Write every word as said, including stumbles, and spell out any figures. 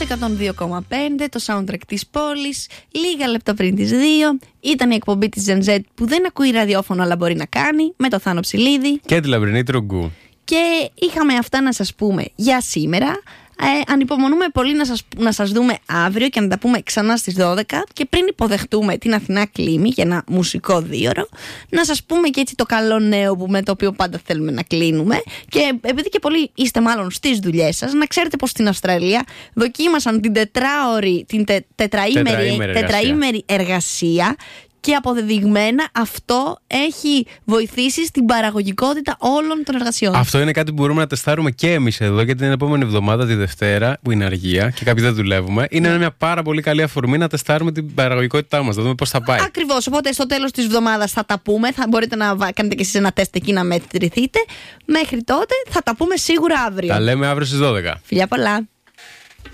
εκατόν δύο κόμμα πέντε, το soundtrack της πόλης. Λίγα λεπτά πριν τις δύο ήταν η εκπομπή της Gen Z που δεν ακούει ραδιόφωνο αλλά μπορεί να κάνει, με το Θάνο Ψηλίδη και τη Λαμπρινή Τρουγκού. Και είχαμε αυτά να σας πούμε για σήμερα. Ε, ανυπομονούμε πολύ να σας, να σας δούμε αύριο και να τα πούμε ξανά στις δώδεκα. Και πριν υποδεχτούμε την Αθηνά Κλίμη για ένα μουσικό δίωρο, να σας πούμε και έτσι το καλό νέο που, με το οποίο πάντα θέλουμε να κλείνουμε. Και επειδή και πολλοί είστε μάλλον στις δουλειές σας, να ξέρετε πως στην Αυστραλία δοκίμασαν την τετράωρη, την τε, τετραήμερη, τετραήμερη, τετραήμερη εργασία. εργασία. Και αποδεδειγμένα αυτό έχει βοηθήσει στην παραγωγικότητα όλων των εργασιών. Αυτό είναι κάτι που μπορούμε να τεστάρουμε και εμείς εδώ, γιατί την επόμενη εβδομάδα, τη Δευτέρα, που είναι αργία και κάποιοι δεν δουλεύουμε, είναι yeah. μια πάρα πολύ καλή αφορμή να τεστάρουμε την παραγωγικότητά μας, να δούμε πώς θα πάει. Ακριβώς. Οπότε στο τέλος της εβδομάδας θα τα πούμε. Θα μπορείτε να κάνετε και εσείς ένα τεστ εκεί να μετρηθείτε. Μέχρι τότε θα τα πούμε σίγουρα αύριο. Τα λέμε αύριο στις δώδεκα. Φιλιά πολλά.